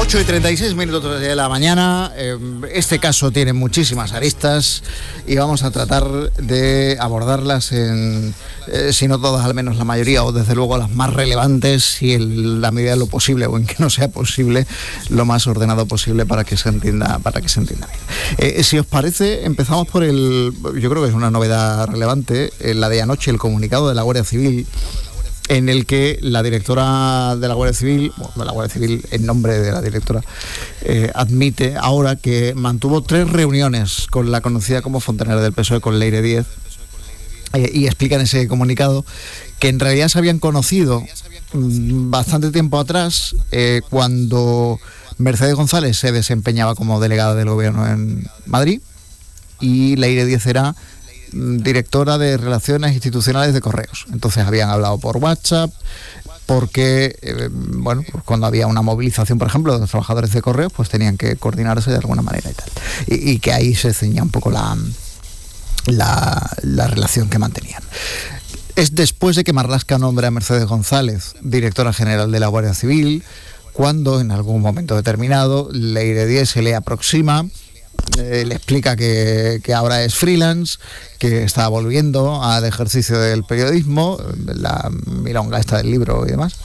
8:36 de la mañana. Este caso tiene muchísimas aristas y vamos a tratar de abordarlas si no todas, al menos la mayoría, o desde luego las más relevantes, y en la medida de lo posible, o en que no sea posible, lo más ordenado posible para que se entienda bien. Si os parece, empezamos por yo creo que es una novedad relevante, la de anoche, el comunicado de la Guardia Civil, en el que la directora de la Guardia Civil, en nombre de la directora, admite ahora que mantuvo 3 reuniones con la conocida como fontanera del PSOE, con Leire Díez, y explica en ese comunicado que en realidad se habían conocido bastante tiempo atrás, cuando Mercedes González se desempeñaba como delegada del gobierno en Madrid y Leire Díez era directora de Relaciones Institucionales de Correos. Entonces habían hablado por WhatsApp, porque pues cuando había una movilización, por ejemplo, de los trabajadores de Correos, pues tenían que coordinarse de alguna manera y tal. Y que ahí se ceñía un poco la relación que mantenían. Es después de que Marlaska nombra a Mercedes González directora general de la Guardia Civil, cuando en algún momento determinado Leire Díez se le aproxima, le explica que ahora es freelance, que está volviendo al ejercicio del periodismo, la milonga esta del libro y demás,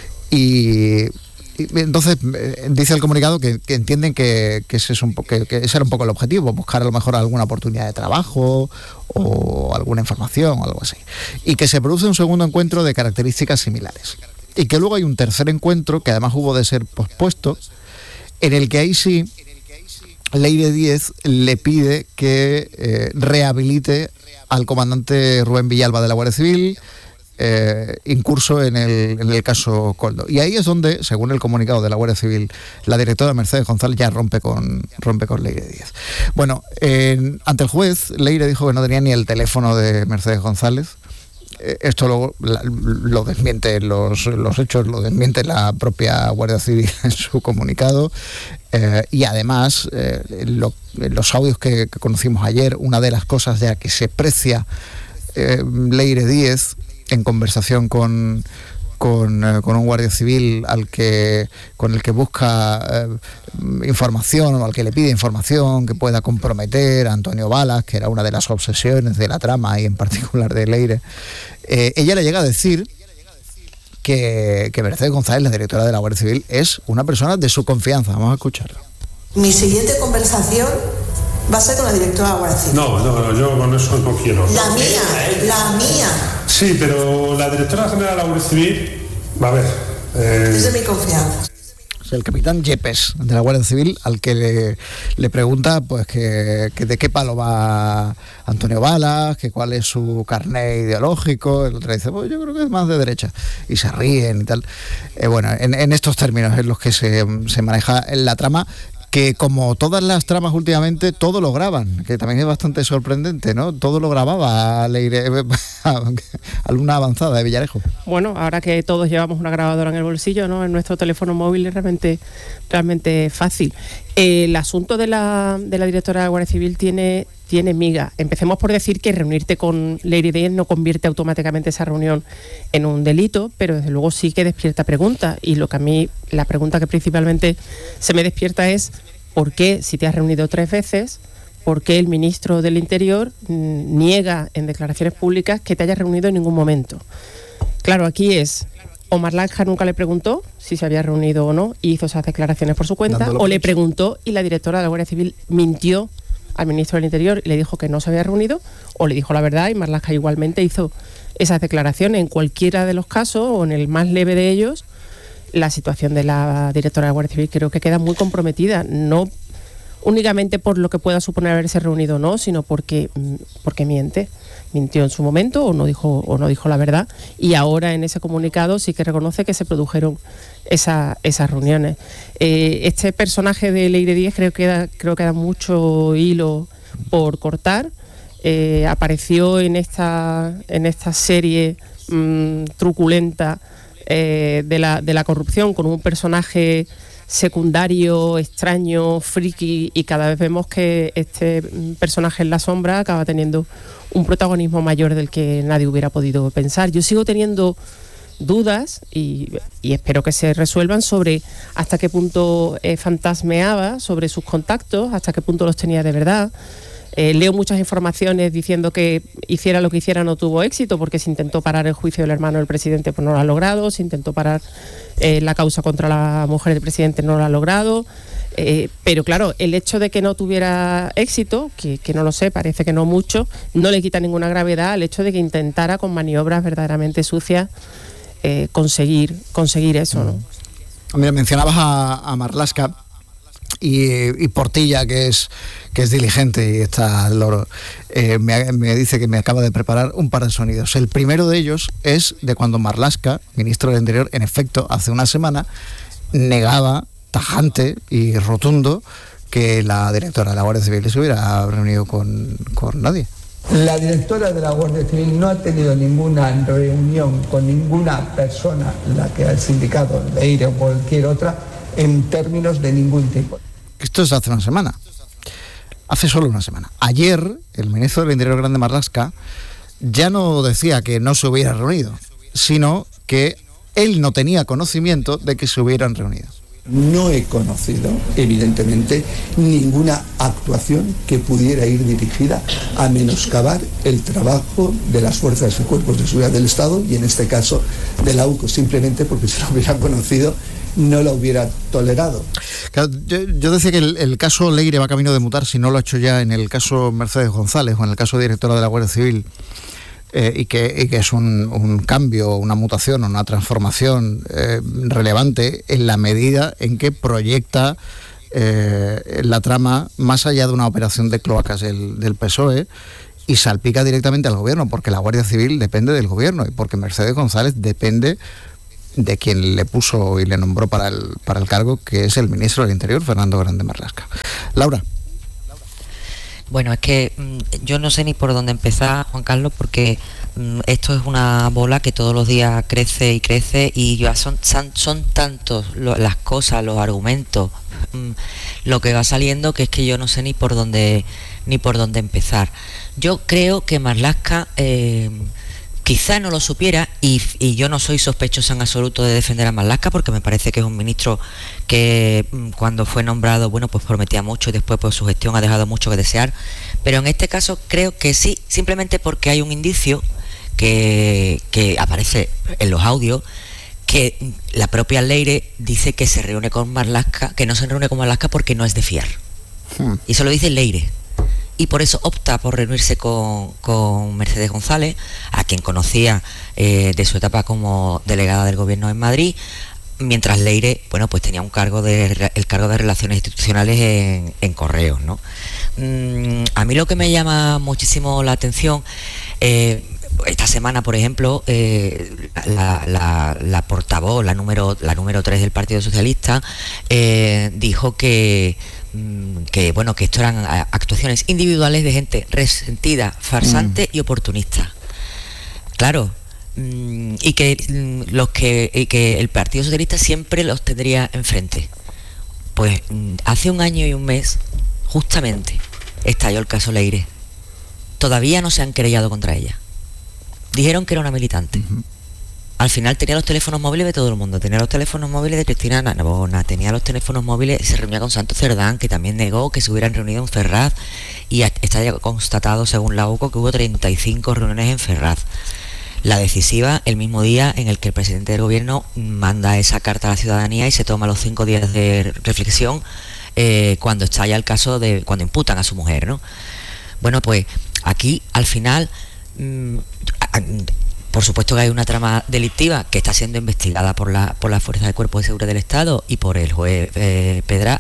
y entonces dice el comunicado que entienden que ese era un poco el objetivo, buscar a lo mejor alguna oportunidad de trabajo o alguna información o algo así, y que se produce un segundo encuentro de características similares, y que luego hay un tercer encuentro que además hubo de ser pospuesto, en el que ahí sí Leire Díez le pide que rehabilite al comandante Rubén Villalba de la Guardia Civil, incurso en el caso Koldo. Y ahí es donde, según el comunicado de la Guardia Civil, la directora Mercedes González ya rompe con Leire Díez. Bueno, ante el juez, Leire dijo que no tenía ni el teléfono de Mercedes González. Esto lo desmiente los hechos, lo desmiente la propia Guardia Civil en su comunicado, y además los audios que conocimos ayer, una de las cosas ya que se precia Leire Díez en conversación con un guardia civil con el que busca información, o al que le pide información que pueda comprometer a Antonio Balas, que era una de las obsesiones de la trama y en particular de Leire. Ella le llega a decir que Mercedes González, la directora de la Guardia Civil, es una persona de su confianza. Vamos a escucharlo. Mi siguiente conversación va a ser con la directora de la Guardia Civil. No, yo con eso no quiero. La mía. Sí, pero la directora general de la Guardia Civil, a ver... Es de mi confianza. Es el capitán Yepes de la Guardia Civil, al que le pregunta pues que de qué palo va Antonio Balas, que cuál es su carné ideológico. El otro dice, pues yo creo que es más de derecha, y se ríen y tal. Bueno, en estos términos es los que se maneja en la trama, que como todas las tramas últimamente, todo lo graban, que también es bastante sorprendente, ¿no? Todo lo grababa Leire, alumna avanzada de Villarejo. Bueno, ahora que todos llevamos una grabadora en el bolsillo, ¿no? En nuestro teléfono móvil es realmente fácil. El asunto de la directora de la Guardia Civil tiene miga. Empecemos por decir que reunirte con Leire Díez no convierte automáticamente esa reunión en un delito, pero desde luego sí que despierta preguntas, y la pregunta que principalmente se me despierta es ¿por qué, si te has reunido 3 veces, por qué el ministro del Interior niega en declaraciones públicas que te hayas reunido en ningún momento? Claro, aquí es, o Marlaska nunca le preguntó si se había reunido o no y hizo esas declaraciones por su cuenta, o le preguntó y la directora de la Guardia Civil mintió al ministro del Interior y le dijo que no se había reunido, o le dijo la verdad y Marlaska igualmente hizo esas declaraciones. En cualquiera de los casos, o en el más leve de ellos, la situación de la directora de la Guardia Civil creo que queda muy comprometida, no únicamente por lo que pueda suponer haberse reunido o no, sino porque mintió en su momento o no dijo la verdad, y ahora en ese comunicado sí que reconoce que se produjeron esas reuniones. Este personaje de Leire Díez creo que da mucho hilo por cortar. Apareció en esta serie truculenta de la corrupción con un personaje secundario, extraño, friki, y cada vez vemos que este personaje en la sombra acaba teniendo un protagonismo mayor del que nadie hubiera podido pensar. Yo sigo teniendo dudas y espero que se resuelvan sobre hasta qué punto fantasmeaba sobre sus contactos, hasta qué punto los tenía de verdad. Leo muchas informaciones diciendo que hiciera lo que hiciera no tuvo éxito porque se intentó parar el juicio del hermano del presidente, pues no lo ha logrado, se intentó parar la causa contra la mujer del presidente, no lo ha logrado. Pero claro, el hecho de que no tuviera éxito, que no lo sé, parece que no mucho, no le quita ninguna gravedad al hecho de que intentara con maniobras verdaderamente sucias conseguir eso, ¿no? Mira, mencionabas a Marlaska y Portilla, que es diligente y está al loro. Me dice que me acaba de preparar un par de sonidos. El primero de ellos es de cuando Marlaska, ministro del Interior, en efecto, hace una semana, negaba tajante y rotundo que la directora de la Guardia Civil se hubiera reunido con nadie. La directora de la Guardia Civil no ha tenido ninguna reunión con ninguna persona, la que el sindicato, Leire o cualquier otra, en términos de ningún tipo. Esto es hace una semana. Hace solo una semana. Ayer, el ministro del Interior, Grande Marlaska, ya no decía que no se hubiera reunido, sino que él no tenía conocimiento de que se hubieran reunido. No he conocido, evidentemente, ninguna actuación que pudiera ir dirigida a menoscabar el trabajo de las fuerzas y cuerpos de seguridad del Estado y, en este caso, de la UCO, simplemente porque si lo hubiera conocido no la hubiera tolerado. Claro, yo decía que el caso Leire va camino de mutar, si no lo ha hecho ya en el caso Mercedes González o en el caso directora de la Guardia Civil, y que es un cambio, una mutación, una transformación relevante en la medida en que proyecta la trama más allá de una operación de cloacas del PSOE y salpica directamente al gobierno, porque la Guardia Civil depende del gobierno y porque Mercedes González depende de quien le puso y le nombró para el cargo, que es el ministro del Interior, Fernando Grande Marlaska. Laura. Bueno, es que yo no sé ni por dónde empezar, Juan Carlos, porque esto es una bola que todos los días crece y crece y ya son tantos las cosas, los argumentos, lo que va saliendo, que es que yo no sé ni por dónde empezar. Yo creo que Marlaska quizá no lo supiera y yo no soy sospechosa en absoluto de defender a Marlaska porque me parece que es un ministro que cuando fue nombrado, bueno, pues prometía mucho y después pues su gestión ha dejado mucho que desear, pero en este caso creo que sí, simplemente porque hay un indicio que aparece en los audios que la propia Leire dice que se reúne con Marlaska, que no se reúne con Marlaska porque no es de fiar. Y eso lo dice Leire. Y por eso opta por reunirse con Mercedes González, a quien conocía de su etapa como delegada del gobierno en Madrid, mientras Leire, bueno, pues tenía el cargo de Relaciones Institucionales en Correos, ¿no? A mí lo que me llama muchísimo la atención, esta semana, por ejemplo, la portavoz, la número 3 del Partido Socialista, dijo que esto eran actuaciones individuales de gente resentida, farsante y oportunista. Claro, y que el Partido Socialista siempre los tendría enfrente. Pues hace un año y un mes, justamente, estalló el caso Leire. Todavía no se han querellado contra ella. Dijeron que era una militante. Al final tenía los teléfonos móviles de todo el mundo, tenía los teléfonos móviles de Cristina Narbona, tenía los teléfonos móviles, se reunía con Santos Cerdán, que también negó que se hubieran reunido en Ferraz, y está ya constatado, según la UCO, que hubo 35 reuniones en Ferraz. La decisiva, el mismo día en el que el presidente del gobierno manda esa carta a la ciudadanía y se toma los 5 días de reflexión cuando estalla el caso de cuando imputan a su mujer, ¿no? Bueno, pues aquí, al final, por supuesto que hay una trama delictiva que está siendo investigada por la Fuerza de Cuerpo de Seguridad del Estado y por el juez Pedraz,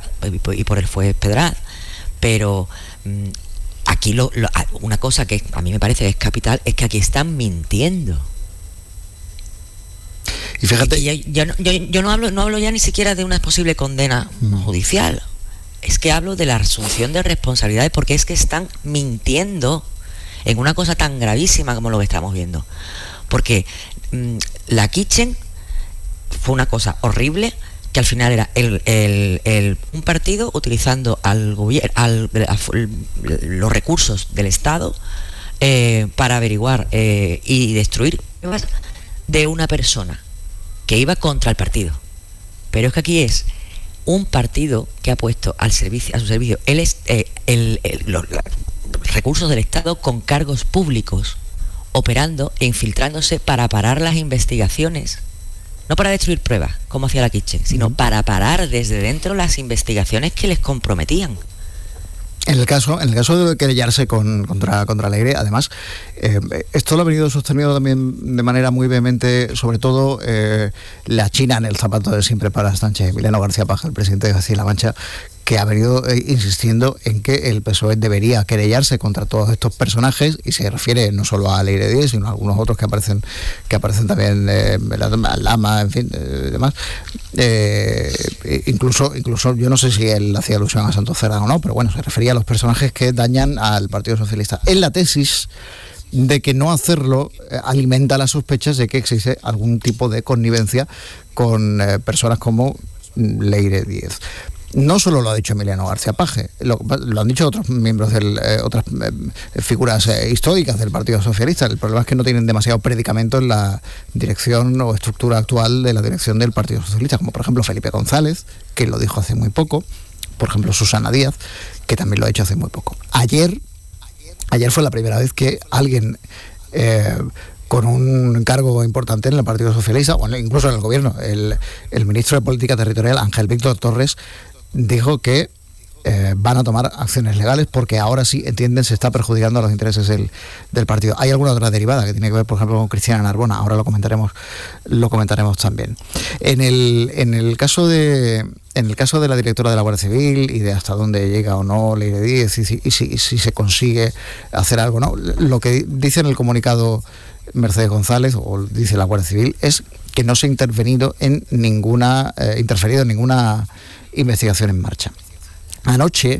pero aquí una cosa que a mí me parece que es capital es que aquí están mintiendo. Y fíjate, yo no hablo ya ni siquiera de una posible condena judicial. Es que hablo de la asunción de responsabilidades, porque es que están mintiendo en una cosa tan gravísima como lo que estamos viendo. Porque la Kitchen fue una cosa horrible, que al final era un partido utilizando los recursos del Estado para averiguar y destruir de una persona. que iba contra el partido. Pero es que aquí es un partido que ha puesto a su servicio los recursos del Estado con cargos públicos, operando e infiltrándose para parar las investigaciones. No para destruir pruebas, como hacía la Kitchen, sino para parar desde dentro las investigaciones que les comprometían. En el caso de querellarse contra Leire, además, esto lo ha venido sostenido también de manera muy vehemente, sobre todo la China en el zapato de siempre para Sánchez, Emiliano García Paje, el presidente de Castilla-La Mancha, que ha venido insistiendo en que el PSOE debería querellarse contra todos estos personajes, y se refiere no solo a Leire Díez, sino a algunos otros que aparecen también, Lama, en fin, demás. Incluso yo no sé si él hacía alusión a Santos Cerdán o no, pero bueno, se refería a los personajes que dañan al Partido Socialista. En la tesis de que no hacerlo alimenta las sospechas de que existe algún tipo de connivencia con personas como Leire Díez. No solo lo ha dicho Emiliano García Paje, lo han dicho otros miembros otras figuras históricas del Partido Socialista. El problema es que no tienen demasiado predicamento en la dirección o estructura actual de la dirección del Partido Socialista, como por ejemplo Felipe González, que lo dijo hace muy poco, por ejemplo Susana Díaz, que también lo ha hecho hace muy poco. Ayer fue la primera vez que alguien con un cargo importante en el Partido Socialista, o incluso en el gobierno, el ministro de Política Territorial, Ángel Víctor Torres, dijo que van a tomar acciones legales porque ahora sí, entienden, se está perjudicando a los intereses del partido. Hay alguna otra derivada que tiene que ver, por ejemplo, con Cristina Narbona, ahora lo comentaremos también. En el caso de la directora de la Guardia Civil y de hasta dónde llega o no Leire Díez y si se consigue hacer algo, ¿no? Lo que dice en el comunicado Mercedes González, o dice la Guardia Civil, es que no se ha interferido en ninguna investigación en marcha. Anoche